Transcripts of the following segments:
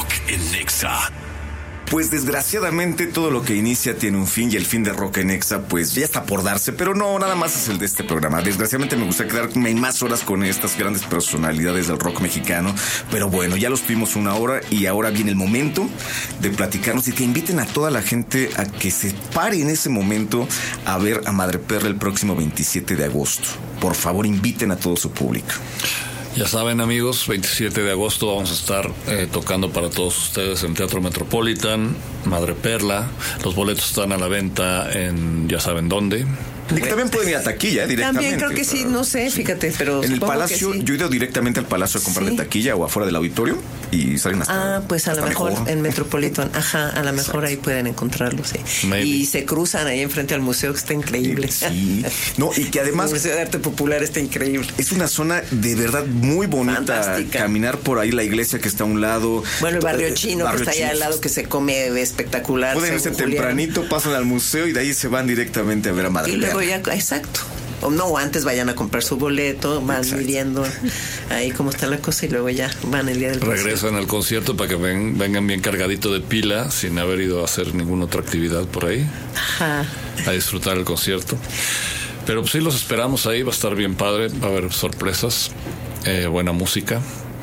Rock en Nexa. Pues desgraciadamente todo lo que inicia tiene un fin, y el fin de Rock en Nexa pues ya está por darse, pero no, nada más es el de este programa. Desgraciadamente me gustaría quedarme más horas con estas grandes personalidades del rock mexicano, pero bueno, ya los tuvimos una hora y ahora viene el momento de platicarnos y que inviten a toda la gente a que se pare en ese momento a ver a Madreperla el próximo 27 de agosto. Por favor, inviten a todo su público. Ya saben, amigos, 27 de agosto vamos a estar tocando para todos ustedes en Teatro Metropolitan, Madreperla. Los boletos están a la venta en ya saben dónde. Y también pueden ir a taquilla, directamente. También creo que sí, no sé, fíjate, pero en el Palacio, sí. Yo he ido directamente al Palacio a comprarle taquilla o afuera del auditorio y salen hasta. Pues a lo mejor en Metropolitan, a lo mejor ahí pueden encontrarlo, sí. Maybe. Y se cruzan ahí enfrente al museo, que está increíble. Sí. No, y que además. El Museo de Arte Popular está increíble. Es una zona de verdad muy bonita. Fantástica. Caminar por ahí, la iglesia que está a un lado. Bueno, el barrio chino que está allá al lado, que se come espectacular. Pueden irse tempranito, pasan al museo y de ahí se van directamente a ver a Madre. Y luego ya, exacto. O no, antes vayan a comprar su boleto, van midiendo ahí cómo está la cosa y luego ya van el día del concierto. Regresan al concierto para que vengan bien cargadito de pila, sin haber ido a hacer ninguna otra actividad por ahí. Ajá. A disfrutar el concierto. Pero pues sí, los esperamos ahí, va a estar bien padre, va a haber sorpresas, buena música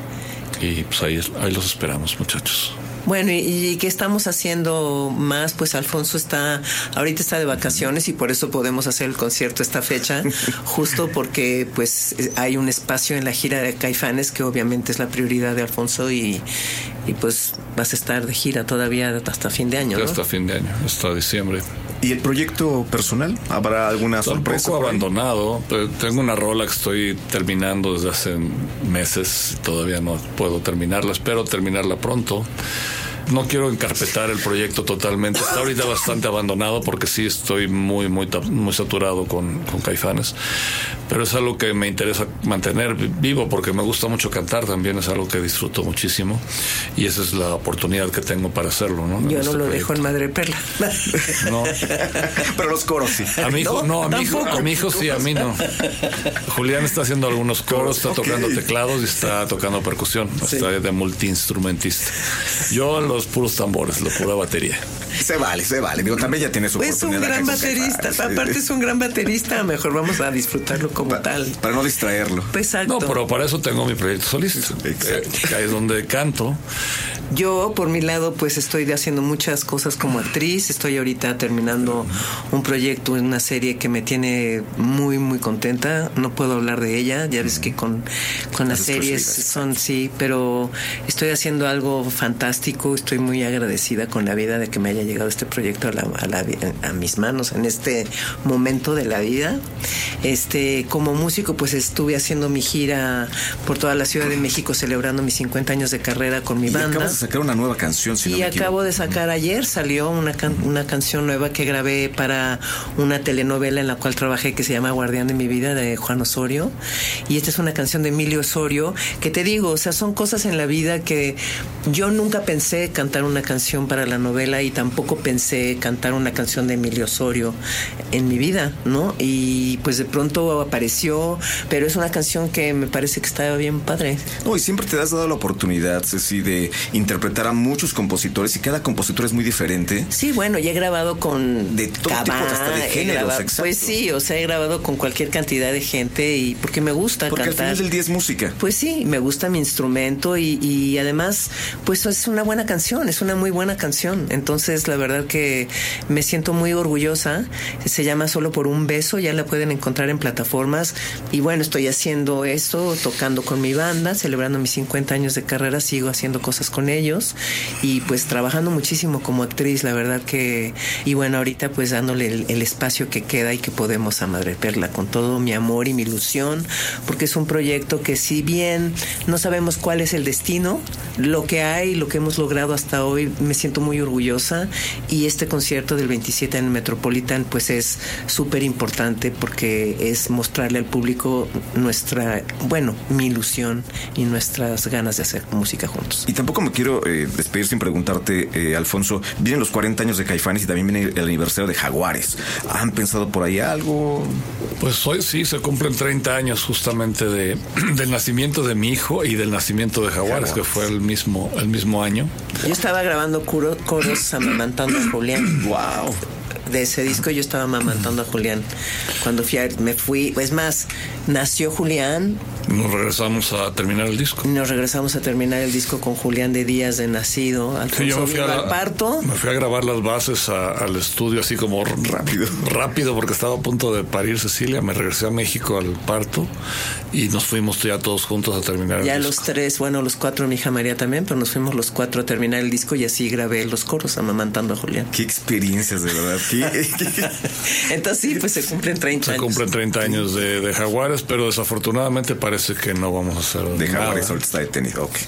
y pues ahí los esperamos, muchachos. Bueno, ¿y qué estamos haciendo más? Pues Alfonso ahorita está de vacaciones y por eso podemos hacer el concierto esta fecha, justo porque pues hay un espacio en la gira de Caifanes que obviamente es la prioridad de Alfonso y pues vas a estar de gira todavía hasta fin de año, ¿no? Hasta fin de año, hasta diciembre. ¿Y el proyecto personal? ¿Habrá alguna sorpresa? Un poco abandonado. Tengo una rola que estoy terminando desde hace meses. Todavía no puedo terminarla. Espero terminarla pronto. No quiero encarpetar el proyecto totalmente. Está ahorita bastante abandonado porque sí estoy muy saturado con Caifanes. Pero es algo que me interesa mantener vivo porque me gusta mucho cantar también. Es algo que disfruto muchísimo. Y esa es la oportunidad que tengo para hacerlo, ¿no? Yo no lo dejo en Madreperla. No. Pero los coros sí. A mi hijo, no, a mi hijo sí, a mí no. Julián está haciendo algunos coros, está tocando teclados y está tocando percusión. Sí. Está de multiinstrumentista. Yo los puros tambores, la pura batería. Se vale. Digo, también ya tiene su oportunidad. Es un gran baterista. Aparte es un gran baterista. Mejor vamos a disfrutarlo como tal. Para no distraerlo. Exacto. No, pero para eso tengo mi proyecto solista. Que es donde canto. Yo, por mi lado, pues estoy haciendo muchas cosas como actriz. Estoy ahorita terminando un proyecto, una serie que me tiene muy contenta. No puedo hablar de ella. Ya ves que con las series son, sí, pero estoy haciendo algo fantástico. Estoy muy agradecida con la vida de que me haya llegado este proyecto a mis manos en este momento de la vida. Como músico, pues estuve haciendo mi gira por toda la Ciudad de México celebrando mis 50 años de carrera con mi banda. Acabas de sacar una nueva canción, si no me equivoco. Acabo de sacar ayer, salió una canción nueva que grabé para una telenovela en la cual trabajé que se llama Guardián de mi vida, de Juan Osorio. Y esta es una canción de Emilio Osorio, que te digo, o sea, son cosas en la vida que yo nunca pensé cantar una canción para la novela y tampoco pensé cantar una canción de Emilio Osorio en mi vida, ¿no? Y pues de pronto apareció, pero es una canción que me parece que está bien padre. No, y siempre te has dado la oportunidad, Ceci, de interpretar a muchos compositores y cada compositor es muy diferente. Sí, bueno, ya he grabado con de todo tipo, hasta de géneros, exacto. Pues sí, o sea, he grabado con cualquier cantidad de gente y porque me gusta porque cantar. Porque al final del día es música. Pues sí, me gusta mi instrumento y además, pues es una buena canción, es una muy buena canción. Entonces, la verdad que me siento muy orgullosa. Se llama Solo por un beso, ya la pueden encontrar en plataformas. Y bueno, estoy haciendo esto, tocando con mi banda, celebrando mis 50 años de carrera, sigo haciendo cosas con ellos y pues trabajando muchísimo como actriz, la verdad que, y bueno, ahorita pues dándole el espacio que queda y que podemos a Madreperla con todo mi amor y mi ilusión, porque es un proyecto que si bien no sabemos cuál es el destino, lo que hay, lo que hemos logrado hasta hoy, me siento muy orgullosa y este concierto del 27 en el Metropolitan pues es súper importante porque es mostrarle al público mi ilusión y nuestras ganas de hacer música juntos. Y tampoco me quiero quiero despedir sin preguntarte, Alfonso, vienen los 40 años de Caifanes y también viene el aniversario de Jaguares. ¿Han pensado por ahí algo? Pues hoy sí se cumplen 30 años justamente del nacimiento de mi hijo y del nacimiento de Jaguares, que fue el mismo año. Yo estaba grabando coros amamantando a Julián. ¡Wow! De ese disco yo estaba amamantando a Julián. Cuando me fui, es más, nació Julián. Nos regresamos a terminar el disco. Nos regresamos a terminar el disco con Julián de días de nacido. Sí, yo me fui al parto. Me fui a grabar las bases al estudio así como rápido porque estaba a punto de parir Cecilia. Me regresé a México al parto y nos fuimos ya todos juntos a terminar el disco. Ya los tres, los cuatro, mi hija María también, pero nos fuimos los cuatro a terminar el disco y así grabé los coros amamantando a Julián. Qué experiencias, de verdad. Entonces sí, pues se cumplen 30 años. Se cumplen 30 años de Jaguares, pero desafortunadamente parece que no vamos a hacer de Jaguares. Ahorita está detenido, ok.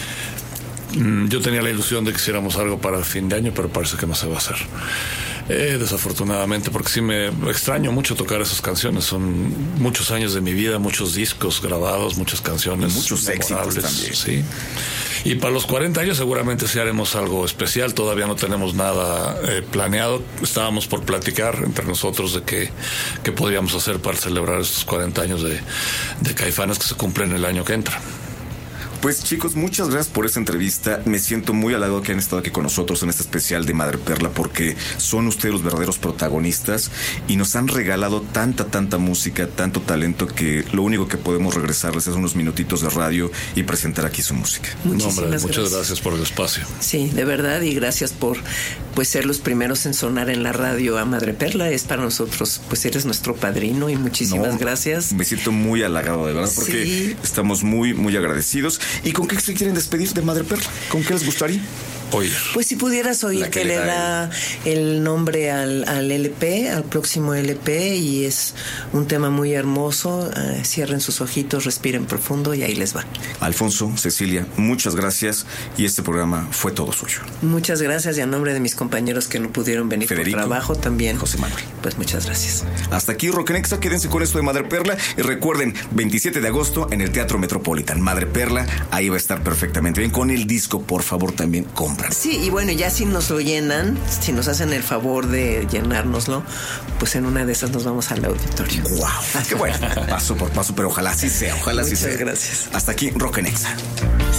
Yo tenía la ilusión de que hiciéramos algo para el fin de año, pero parece que no se va a hacer. Desafortunadamente, porque sí me extraño mucho tocar esas canciones. Son muchos años de mi vida, muchos discos grabados, muchas canciones. Muchos éxitos también. Sí. Y para los 40 años seguramente sí haremos algo especial. Todavía no tenemos nada planeado. Estábamos por platicar entre nosotros de qué podríamos hacer para celebrar estos 40 años de Caifanes que se cumplen el año que entra. Pues chicos, muchas gracias por esta entrevista. Me siento muy halagado que han estado aquí con nosotros en este especial de Madre Perla, porque son ustedes los verdaderos protagonistas y nos han regalado tanta música, tanto talento, que lo único que podemos regresarles es unos minutitos de radio y presentar aquí su música. Muchas gracias por el espacio. Sí, de verdad, y gracias por ser los primeros en sonar en la radio a Madre Perla. Es para nosotros, eres nuestro padrino y muchísimas gracias. Me siento muy halagado, de verdad, porque estamos muy agradecidos. ¿Y con qué se quieren despedir de Madre Perla? ¿Con qué les gustaría? Oír. Pues si pudieras oír que le da el nombre al LP, al próximo LP, y es un tema muy hermoso. Cierren sus ojitos, respiren profundo y ahí les va. Alfonso, Cecilia, muchas gracias, y este programa fue todo suyo. Muchas gracias, y a nombre de mis compañeros que no pudieron venir Federico, por trabajo también. José Manuel. Pues muchas gracias. Hasta aquí Rock Nexa, quédense con esto de Madre Perla y recuerden, 27 de agosto en el Teatro Metropolitan. Madre Perla, ahí va a estar perfectamente bien. Con el disco, por favor, también compran. Sí, y bueno, ya si nos lo llenan, si nos hacen el favor de llenárnoslo, pues en una de esas nos vamos al auditorio. ¡Wow! ¡Qué bueno! Paso por paso, pero ojalá sí sea, Muchas gracias. Hasta aquí Rock Nexa.